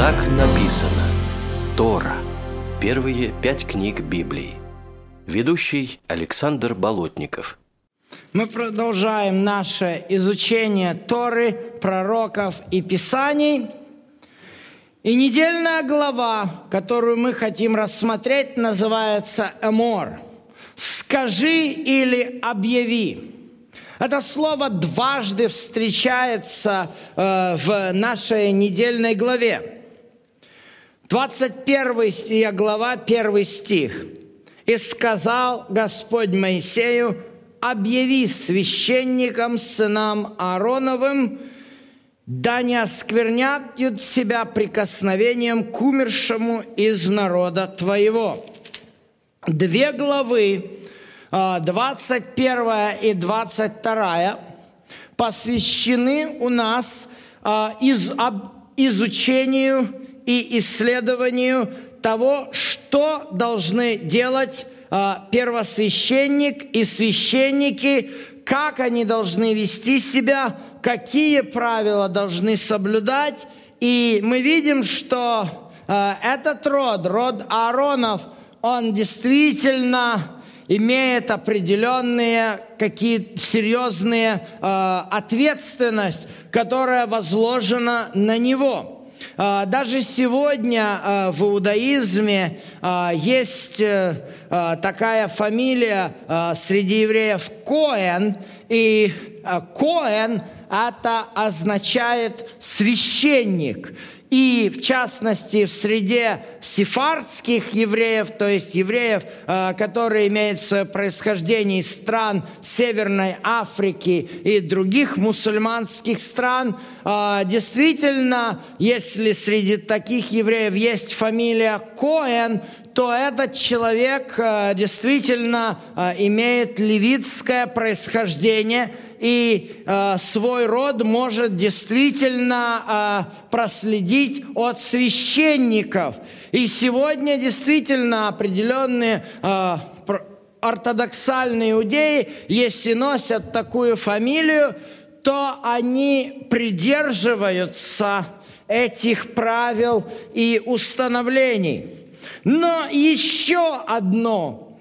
Так написано. Тора. Первые 5 книг Библии. Ведущий Александр Болотников. Мы продолжаем наше изучение Торы, пророков и Писаний. И недельная глава, которую мы хотим рассмотреть, называется «Эмор». «Скажи» или «объяви». Это слово дважды встречается в нашей недельной главе. 21 глава, 1 стих. «И сказал Господь Моисею: объяви священникам, сынам Аароновым, да не осквернят себя прикосновением к умершему из народа твоего». 2 главы, 21 и 22, посвящены у нас изучению и исследованию того, что должны делать первосвященник и священники, как они должны вести себя, какие правила должны соблюдать. И мы видим, что этот род Ааронов, он действительно имеет определенные какие-то серьезные ответственность, которая возложена на него. Даже сегодня в иудаизме есть такая фамилия среди евреев Коэн, и Коэн это означает священник. И, в частности, в среде сефардских евреев, то есть евреев, которые имеют свое происхождение из стран Северной Африки и других мусульманских стран, действительно, если среди таких евреев есть фамилия Коэн, то этот человек действительно имеет левитское происхождение, и свой род может действительно проследить от священников. И сегодня действительно определенные ортодоксальные иудеи, если носят такую фамилию, то они придерживаются этих правил и установлений. Но еще одно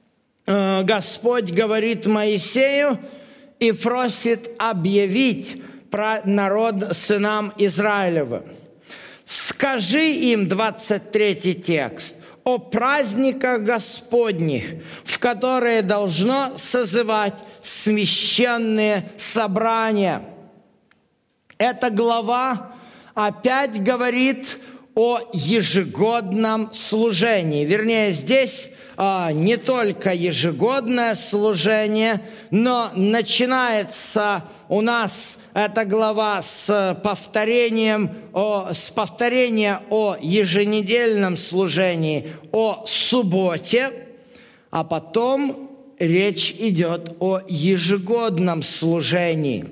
Господь говорит Моисею и просит объявить про народ сынам Израилевым. «Скажи им», 23 текст, «о праздниках Господних, в которые должно созывать священные собрания». Эта глава опять говорит о ежегодном служении. Вернее, здесь не только ежегодное служение, но начинается у нас эта глава с повторения о еженедельном служении, о субботе, а потом речь идет о ежегодном служении.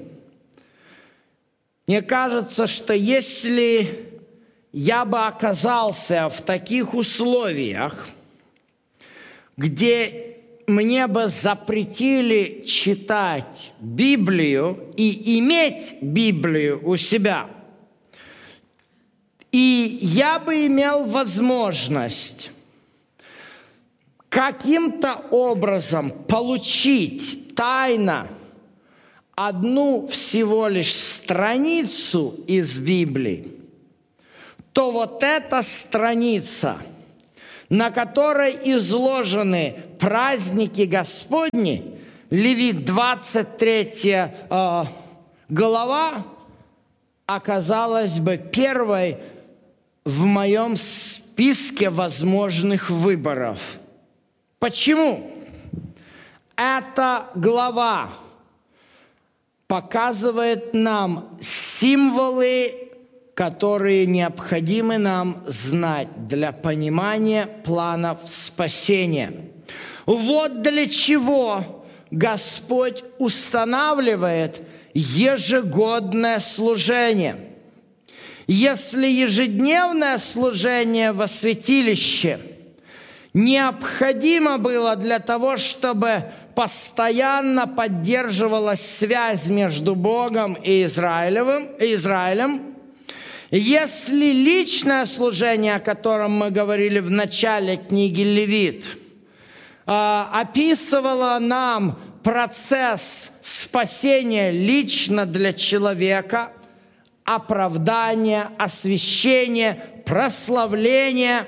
Мне кажется, что если я бы оказался в таких условиях, где мне бы запретили читать Библию и иметь Библию у себя, и я бы имел возможность каким-то образом получить тайно одну всего лишь страницу из Библии, то вот эта страница, на которой изложены праздники Господни, Левит 23 глава, оказалась бы первой в моем списке возможных выборов. Почему? Эта глава показывает нам символы, которые необходимы нам знать для понимания планов спасения. Вот для чего Господь устанавливает ежегодное служение. Если ежедневное служение во святилище необходимо было для того, чтобы постоянно поддерживалась связь между Богом и Израилем, Если личное служение, о котором мы говорили в начале книги Левит, описывало нам процесс спасения лично для человека, оправдания, освящения, прославления,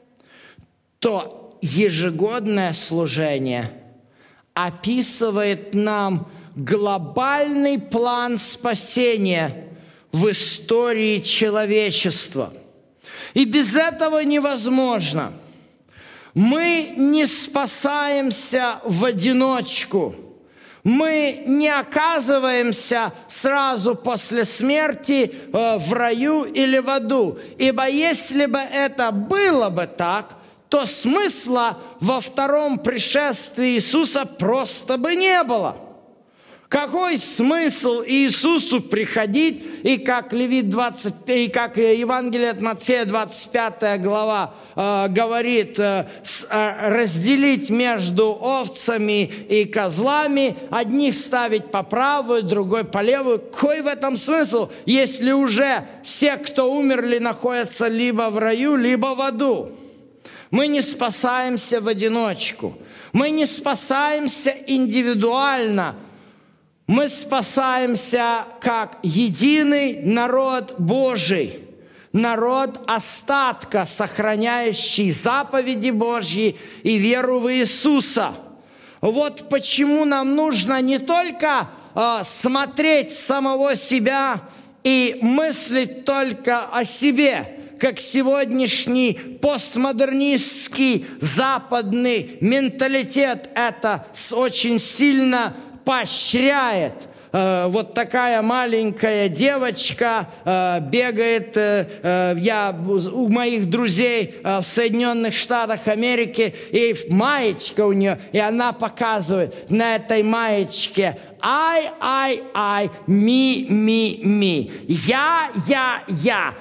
то ежегодное служение описывает нам глобальный план спасения в истории человечества. И без этого невозможно. Мы не спасаемся в одиночку. Мы не оказываемся сразу после смерти в раю или в аду. Ибо если бы это было бы так, то смысла во втором пришествии Иисуса просто бы не было. Какой смысл Иисусу приходить, и как Левит 20, и как Евангелие от Матфея 25 глава говорит, разделить между овцами и козлами, одних ставить по правую, другой по левую. Какой в этом смысл, если уже все, кто умерли, находятся либо в раю, либо в аду? Мы не спасаемся в одиночку. Мы не спасаемся индивидуально. Мы спасаемся как единый народ Божий, народ остатка, сохраняющий заповеди Божьи и веру в Иисуса. Вот почему нам нужно не только смотреть самого себя и мыслить только о себе, как сегодняшний постмодернистский западный менталитет это очень сильно поощряет. Вот такая маленькая девочка бегает, у моих друзей в Соединенных Штатах Америки, и маечка у нее, и она показывает на этой маечке I, me. Я,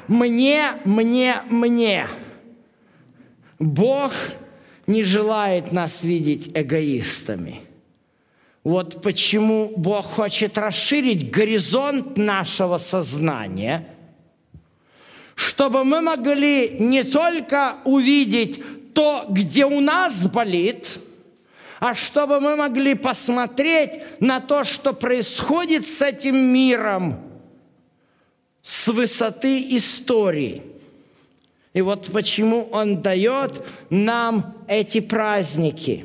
мне. Бог не желает нас видеть эгоистами. Вот почему Бог хочет расширить горизонт нашего сознания, чтобы мы могли не только увидеть то, где у нас болит, а чтобы мы могли посмотреть на то, что происходит с этим миром с высоты истории. И вот почему Он дает нам эти праздники.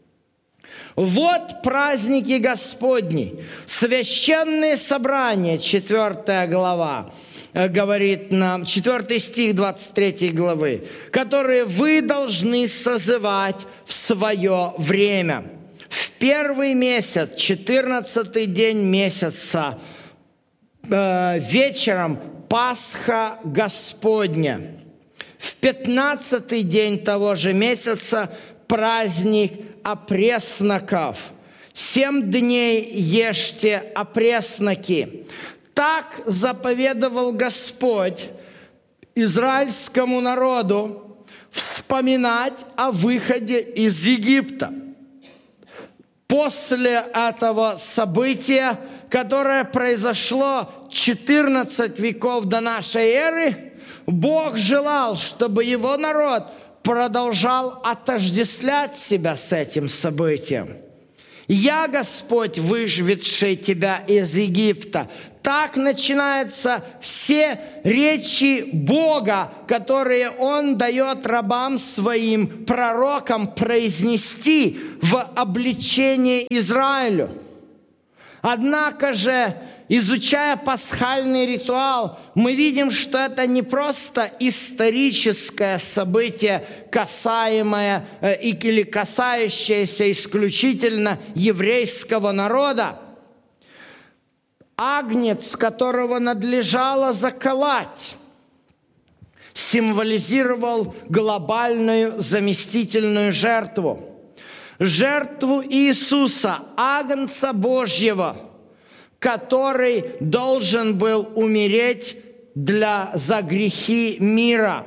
Вот праздники Господни, священные собрания, 4 глава, говорит нам, 4 стих 23 главы, которые вы должны созывать в свое время. В первый месяц, 14-й день месяца, вечером Пасха Господня. В 15-й день того же месяца праздник опресноков. 7 дней ешьте опресноки. Так заповедовал Господь израильскому народу вспоминать о выходе из Египта. После этого события, которое произошло 14 веков до нашей эры, Бог желал, чтобы Его народ продолжал отождествлять себя с этим событием. «Я, Господь, выведший тебя из Египта». Так начинаются все речи Бога, которые Он дает рабам своим, пророкам, произнести в обличение Израилю. Однако же, изучая пасхальный ритуал, мы видим, что это не просто историческое событие, касаемое или касающееся исключительно еврейского народа. Агнец, которого надлежало заколоть, символизировал глобальную заместительную жертву. Жертву Иисуса, Агнца Божьего, который должен был умереть за грехи мира.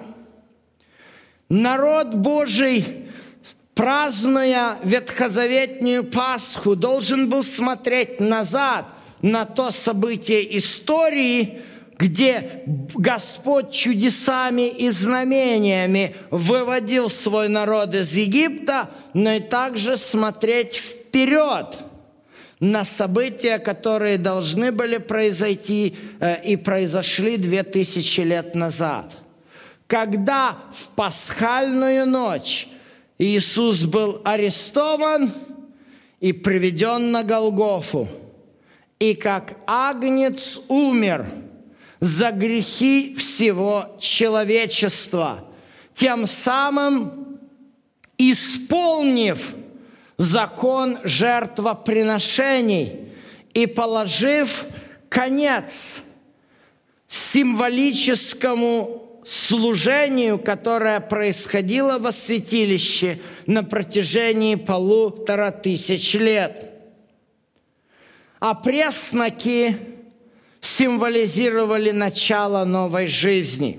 Народ Божий, празднуя ветхозаветную Пасху, должен был смотреть назад на то событие истории, где Господь чудесами и знамениями выводил свой народ из Египта, но и также смотреть вперед на события, которые должны были произойти и произошли 2000 лет назад. Когда в пасхальную ночь Иисус был арестован и приведен на Голгофу, и как агнец умер за грехи всего человечества, тем самым исполнив закон жертвоприношений и положив конец символическому служению, которое происходило во святилище на протяжении 1500 лет. А пресноки символизировали начало новой жизни.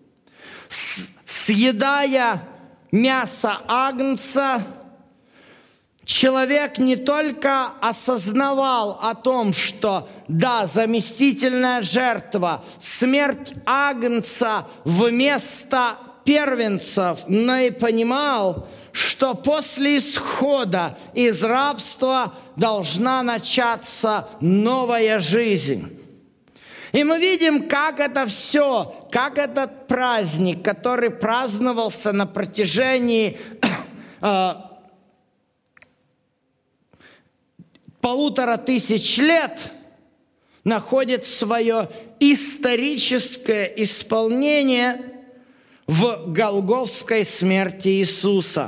Съедая мясо агнца, человек не только осознавал о том, что да, заместительная жертва, смерть агнца вместо первенцев, но и понимал, что после исхода из рабства должна начаться новая жизнь. И мы видим, как это все, как этот праздник, который праздновался на протяжении 1500 лет, находит свое историческое исполнение в голгофской смерти Иисуса.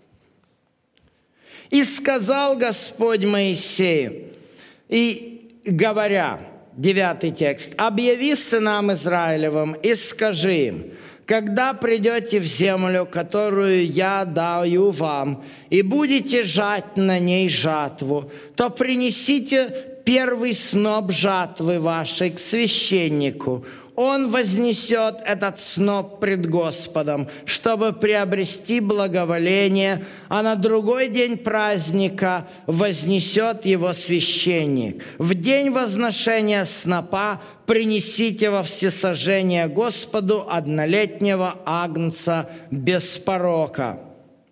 «И сказал Господь Моисею, и говоря», 9 текст, «объяви сынам Израилевым и скажи им, когда придете в землю, которую я даю вам, и будете жать на ней жатву, то принесите первый сноп жатвы вашей к священнику. Он вознесет этот сноп пред Господом, чтобы приобрести благоволение, а на другой день праздника вознесет его священник. В день возношения снопа принесите во всесожжение Господу однолетнего агнца без порока».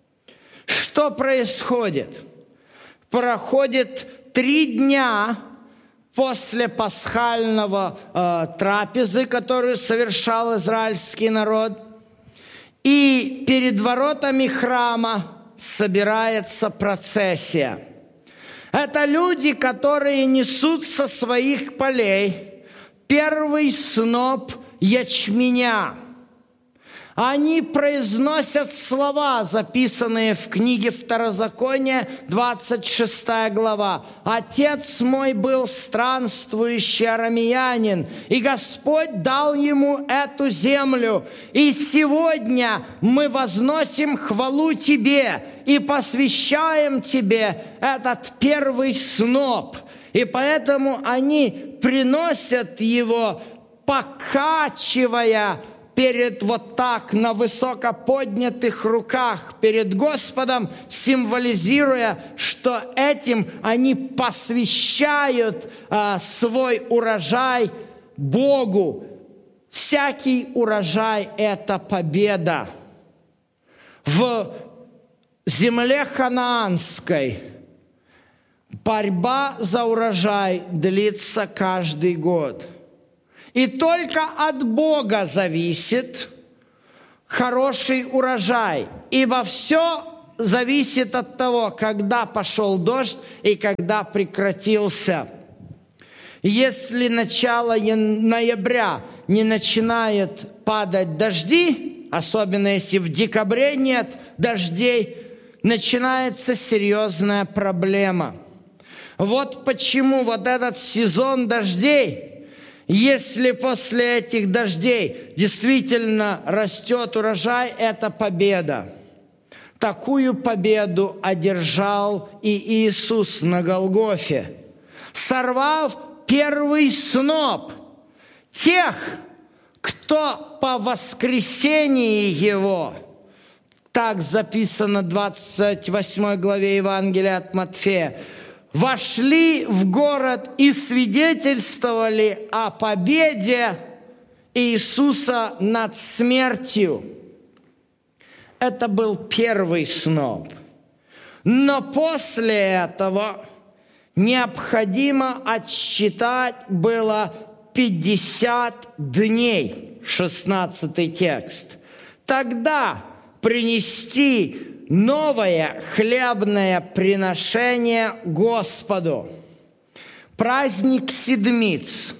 Что происходит? Проходит 3 дня после пасхального трапезы, которую совершал израильский народ, и перед воротами храма собирается процессия. Это люди, которые несут со своих полей первый сноп ячменя. Они произносят слова, записанные в книге Второзакония, 26 глава. «Отец мой был странствующий арамеянин, и Господь дал ему эту землю. И сегодня мы возносим хвалу Тебе и посвящаем Тебе этот первый сноп». И поэтому они приносят его, покачивая перед вот так на высоко поднятых руках перед Господом, символизируя, что этим они посвящают свой урожай Богу. Всякий урожай – это победа. В земле ханаанской борьба за урожай длится каждый год. И только от Бога зависит хороший урожай, ибо все зависит от того, когда пошел дождь и когда прекратился. Если начало ноября не начинает падать дожди, особенно если в декабре нет дождей, начинается серьезная проблема. Вот почему вот этот сезон дождей, если после этих дождей действительно растет урожай, это победа. Такую победу одержал и Иисус на Голгофе, сорвав первый сноп тех, кто по воскресении Его, так записано в 28 главе Евангелия от Матфея, вошли в город и свидетельствовали о победе Иисуса над смертью. Это был первый сноп. Но после этого необходимо отсчитать было 50 дней, 16 текст. Тогда принести новое хлебное приношение Господу. Праздник Седмиц,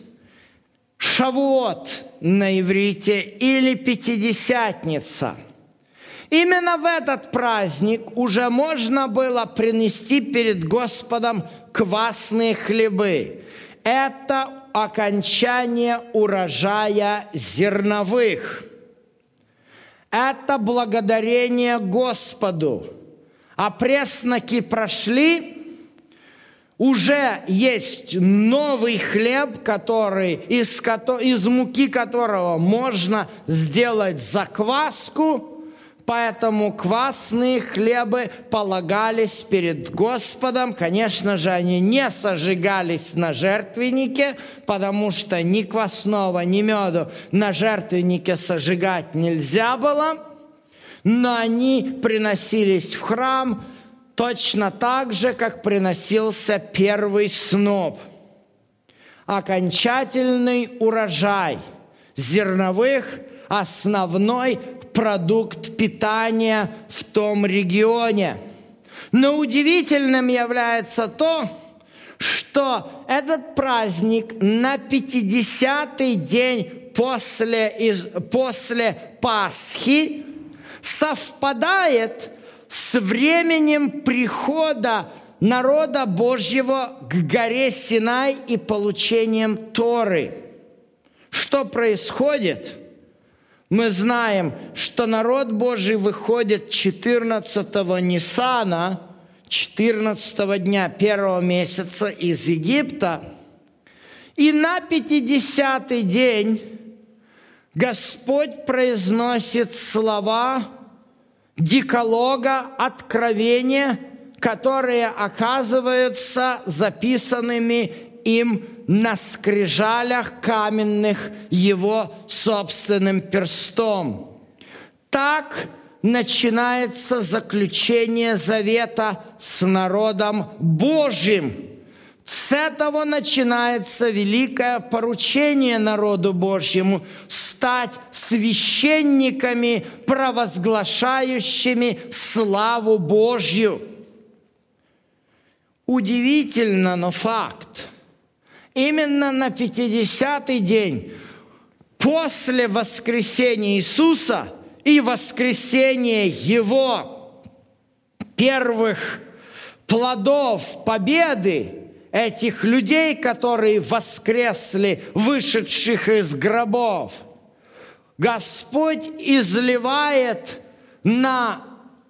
Шавуот на иврите или Пятидесятница. Именно в этот праздник уже можно было принести перед Господом квасные хлебы. Это окончание урожая зерновых. Это благодарение Господу. А пресноки прошли, уже есть новый хлеб, из муки которого можно сделать закваску. Поэтому квасные хлебы полагались перед Господом. Конечно же, они не сожигались на жертвеннике, потому что ни квасного, ни меду на жертвеннике сожигать нельзя было. Но они приносились в храм точно так же, как приносился первый сноп. Окончательный урожай зерновых, основной продукт питания в том регионе. Но удивительным является то, что этот праздник на 50-й день после Пасхи совпадает с временем прихода народа Божьего к горе Синай и получением Торы. Что происходит? Мы знаем, что народ Божий выходит 14-го Нисана, 14-го дня первого месяца из Египта. И на 50-й день Господь произносит слова Декалога, откровения, которые оказываются записанными им на скрижалях каменных его собственным перстом. Так начинается заключение завета с народом Божьим. С этого начинается великое поручение народу Божьему стать священниками, провозглашающими славу Божью. Удивительно, но факт. Именно на 50-й день после воскресения Иисуса и воскресения Его первых плодов победы этих людей, которые воскресли, вышедших из гробов, Господь изливает на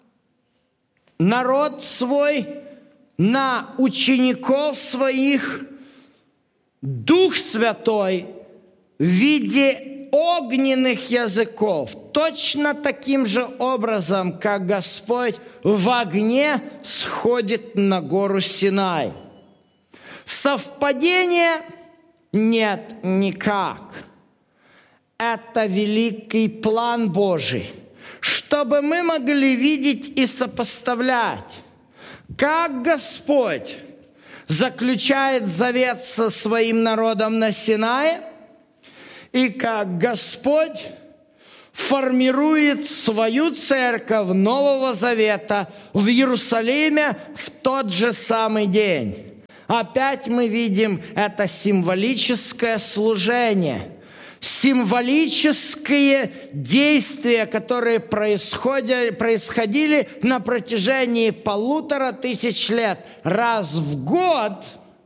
народ свой, на учеников своих Дух Святой в виде огненных языков, точно таким же образом, как Господь в огне сходит на гору Синай. Совпадения нет никак. Это великий план Божий, чтобы мы могли видеть и сопоставлять, как Господь заключает завет со своим народом на Синае, и как Господь формирует свою церковь Нового Завета в Иерусалиме в тот же самый день. Опять мы видим это символическое служение, символические действия, которые происходили на протяжении 1500 лет, раз в год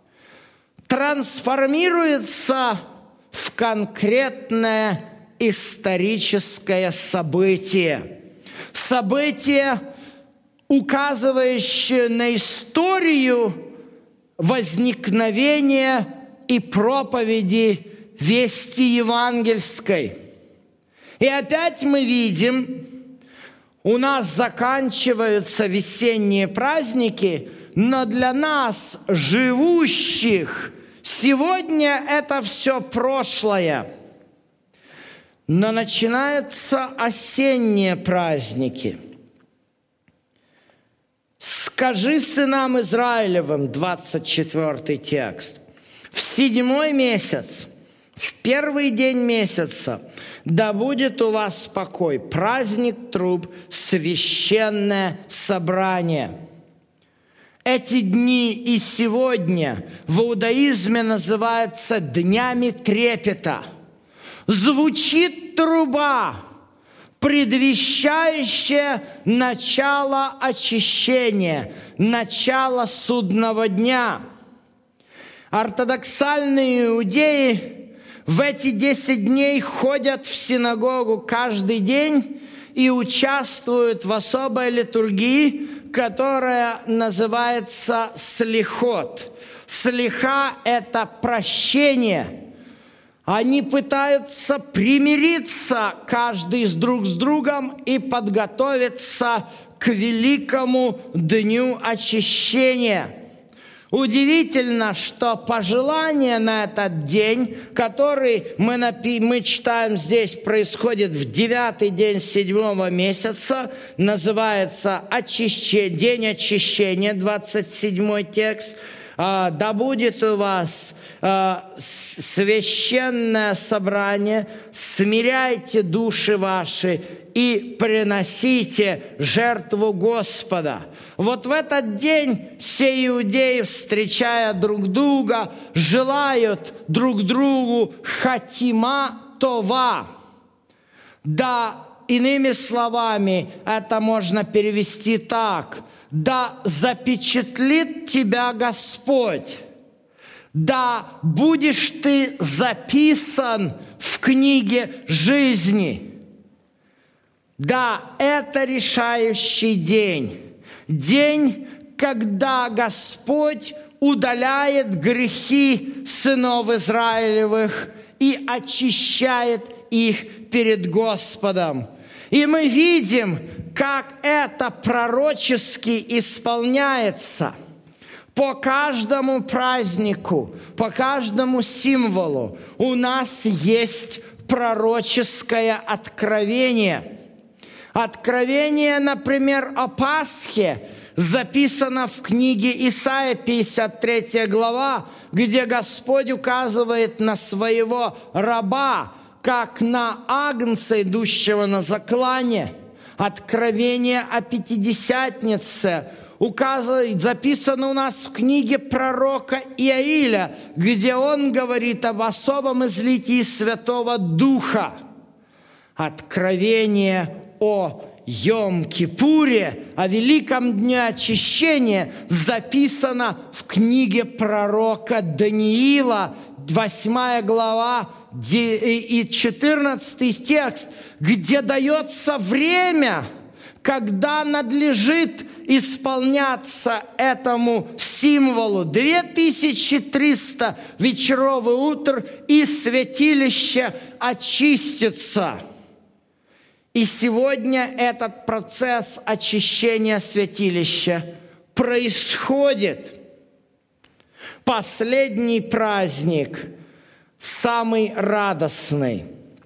трансформируется в конкретное историческое событие. Событие, указывающее на историю возникновения и проповеди вести евангельской. И опять мы видим, у нас заканчиваются весенние праздники, но для нас, живущих, сегодня это все прошлое. Но начинаются осенние праздники. «Скажи сынам Израилевым», 24 текст, «в 7-й месяц, в 1-й день месяца, да будет у вас покой, праздник труб, священное собрание». Эти дни и сегодня в иудаизме называются днями трепета. Звучит труба, предвещающая начало очищения, начало судного дня. Ортодоксальные иудеи в эти 10 дней ходят в синагогу каждый день и участвуют в особой литургии, которая называется слихот. Слиха – это прощение. Они пытаются примириться каждый друг с другом и подготовиться к великому дню очищения. Удивительно, что пожелание на этот день, который мы читаем здесь, происходит в 9-й день 7-го месяца, называется День очищения, 27-й текст. «Да будет у вас священное собрание, смиряйте души ваши и приносите жертву Господа». Вот в этот день все иудеи, встречая друг друга, желают друг другу хатима това. Да, иными словами, это можно перевести так: «Да запечатлит тебя Господь, да будешь ты записан в книге жизни». Да, это решающий день. День, когда Господь удаляет грехи сынов Израилевых и очищает их перед Господом. И мы видим, как это пророчески исполняется. По каждому празднику, по каждому символу у нас есть пророческое откровение. Откровение, например, о Пасхе записано в книге Исаия, 53 глава, где Господь указывает на своего раба, как на агнца, идущего на заклание. Откровение о Пятидесятнице записано у нас в книге пророка Иаиля, где он говорит об особом излитии Святого Духа. Откровение о Йом-Кипуре, о великом дне очищения, записано в книге пророка Даниила, 8 глава и 14 текст, где дается время, когда надлежит исполняться этому символу. 2300 вечеров и утр, и святилище очистится. И сегодня этот процесс очищения святилища происходит. Последний праздник, самый радостный.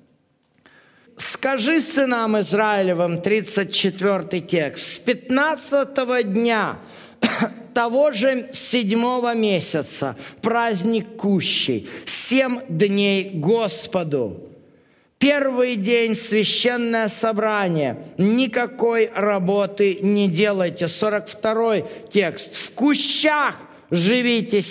«Скажи сынам Израилевым», 34 текст, «с 15-го дня того же 7-го месяца, праздник Кущей, 7 дней Господу. 1-й день священное собрание, никакой работы не делайте». 42 текст, «в кущах живите